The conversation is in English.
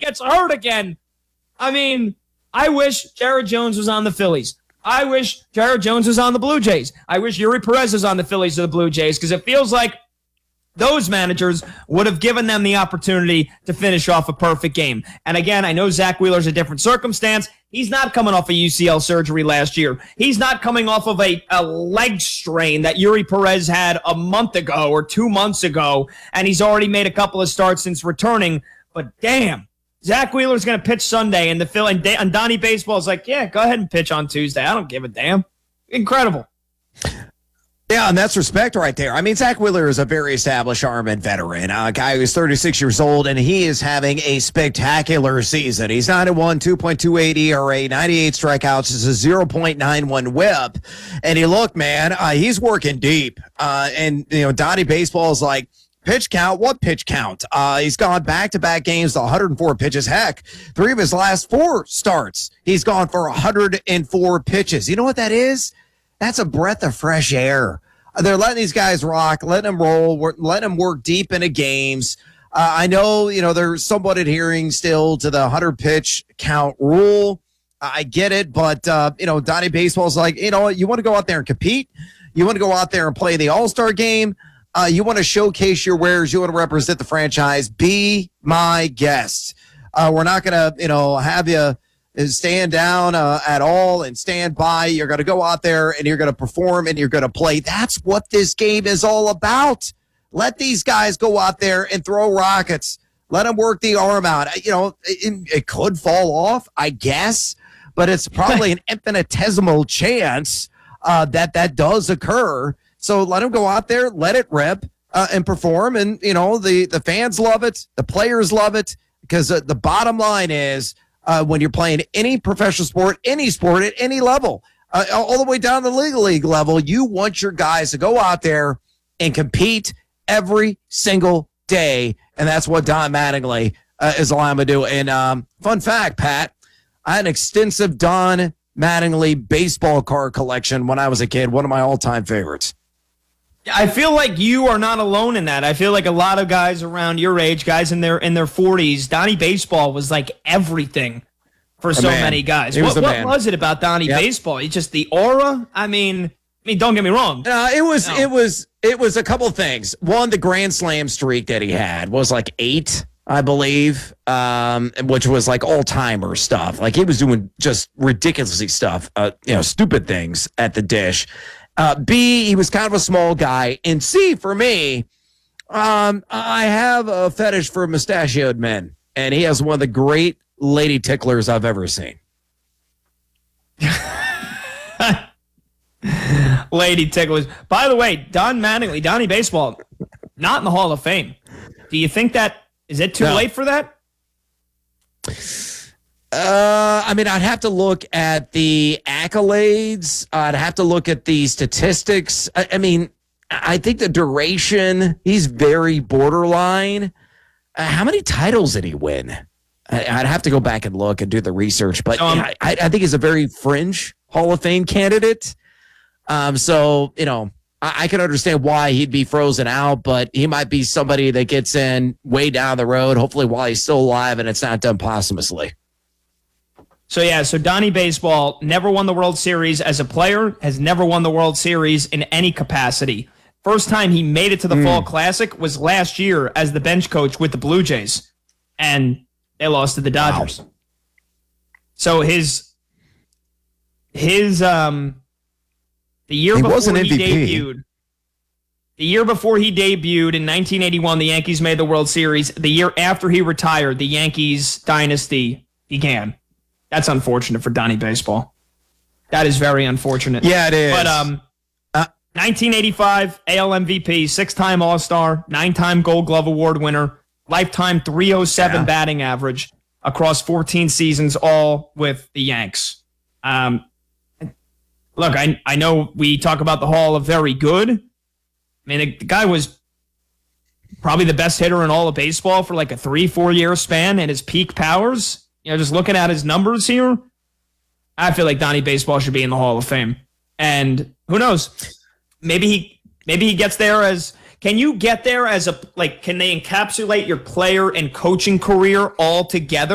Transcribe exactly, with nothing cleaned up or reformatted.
gets hurt again. I mean, I wish Jared Jones was on the Phillies. I wish Jared Jones was on the Blue Jays. I wish Yuri Perez was on the Phillies or the Blue Jays, because it feels like those managers would have given them the opportunity to finish off a perfect game. And again, I know Zach Wheeler's a different circumstance. He's not coming off a U C L surgery last year. He's not coming off of a, a leg strain that Yuri Perez had a month ago or two months ago, and he's already made a couple of starts since returning. But damn, Zach Wheeler's going to pitch Sunday, and the Phil and, and Donnie Baseball is like, yeah, go ahead and pitch on Tuesday. I don't give a damn. Incredible. Yeah, and that's respect right there. I mean, Zach Wheeler is a very established arm and veteran, a guy who's thirty-six years old, and he is having a spectacular season. He's nine and one, two point two eight E R A, ninety-eight strikeouts, is a zero point nine one whip. And he look, man, uh, he's working deep. Uh, and, you know, Donnie Baseball is like, pitch count? What pitch count? Uh, he's gone back-to-back games to one hundred four pitches. Heck, three of his last four starts, he's gone for one hundred four pitches. You know what that is? That's a breath of fresh air. They're letting these guys rock, letting them roll, letting them work deep into games. Uh, I know, you know, they're somewhat adhering still to the one hundred pitch count rule. I get it, but, uh, you know, Donnie Baseball's like, you know what, you want to go out there and compete? You want to go out there and play the All-Star game? Uh, you want to showcase your wares? You want to represent the franchise? Be my guest. Uh, we're not going to, you know, have you stand down uh, at all and stand by. You're going to go out there and you're going to perform and you're going to play. That's what this game is all about. Let these guys go out there and throw rockets. Let them work the arm out. You know, it, it could fall off, I guess, but it's probably an infinitesimal chance uh, that that does occur. So let them go out there, let it rip uh, and perform. And, you know, the, the fans love it. The players love it, because uh, the bottom line is, Uh, when you're playing any professional sport, any sport at any level, uh, all the way down to the league league level, you want your guys to go out there and compete every single day. And that's what Don Mattingly uh, is allowing to do. And um, fun fact, Pat, I had an extensive Don Mattingly baseball card collection when I was a kid, one of my all-time favorites. I feel like you are not alone in that. I feel like a lot of guys around your age, guys in their in their forties, Donnie Baseball was like everything for so man. many guys. He was What, the what man. was it about Donnie Yep. Baseball? It's just the aura. I mean, I mean, don't get me wrong. Uh, it was No. it was it was a couple things. One, the Grand Slam streak that he had was like eight, I believe, um, which was like all timer stuff. Like he was doing just ridiculously stuff, uh, you know, stupid things at the dish. Uh, B, he was kind of a small guy. And C, for me, um, I have a fetish for mustachioed men. And he has one of the great lady ticklers I've ever seen. Lady ticklers. By the way, Don Mattingly, Donnie Baseball, not in the Hall of Fame. Do you think that, is it too No. late for that? Uh, I mean, I'd have to look at the accolades. I'd have to look at the statistics. I, I mean, I think the duration, he's very borderline. Uh, how many titles did he win? I, I'd have to go back and look and do the research. But Um, yeah, I, I think he's a very fringe Hall of Fame candidate. Um, so, you know, I, I can understand why he'd be frozen out, but he might be somebody that gets in way down the road, hopefully while he's still alive and it's not done posthumously. So, yeah, so Donnie Baseball never won the World Series as a player, has never won the World Series in any capacity. First time he made it to the mm. Fall Classic was last year as the bench coach with the Blue Jays, and they lost to the Dodgers. Wow. So his, his um, the year he before was an he M V P. debuted, the year before he debuted in nineteen eighty-one, the Yankees made the World Series. The year after he retired, the Yankees dynasty began. That's unfortunate for Donnie Baseball. That is very unfortunate. Yeah, it is. But um, uh, nineteen eighty-five A L M V P, six-time All-Star, nine-time Gold Glove Award winner, lifetime three oh seven yeah. batting average across fourteen seasons, all with the Yanks. Um, look, I I know we talk about the Hall of Very Good. I mean, the, the guy was probably the best hitter in all of baseball for like a three, four-year span at his peak powers. You know, just looking at his numbers here, I feel like Donnie Baseball should be in the Hall of Fame. And who knows? Maybe he maybe he gets there as can you get there as a like can they encapsulate your player and coaching career all together?